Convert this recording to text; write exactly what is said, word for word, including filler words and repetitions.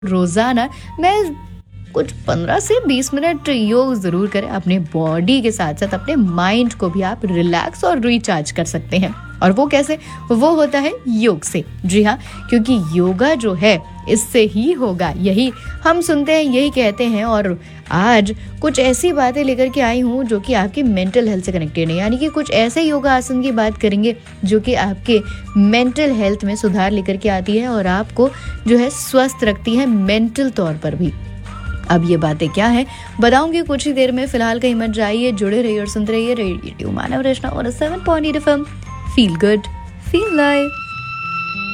रोजाना मैं कुछ पंद्रह से बीस मिनट योग जरूर करें। अपने बॉडी के साथ साथ अपने माइंड को भी आप रिलैक्स और रिचार्ज कर सकते हैं। और वो कैसे? वो होता है योग से। जी हाँ, क्योंकि योगा जो है इससे ही होगा, यही हम सुनते हैं, यही कहते हैं। और आज कुछ ऐसी बातें लेकर के आई हूँ जो कि आपकी मेंटल हेल्थ से कनेक्टेड है, यानी कि कुछ ऐसे योगा आसन की बात करेंगे जो कि आपके मेंटल हेल्थ में सुधार लेकर के आती है और आपको जो है स्वस्थ रखती है मेंटल तौर पर भी। अब ये बातें क्या है बताऊंगी कुछ ही देर में। फिलहाल कहीं मत जाइए, जुड़े रहिए और सुनते रहिए रेडियो मानव रचना और seven point eight F M. Feel good, feel live.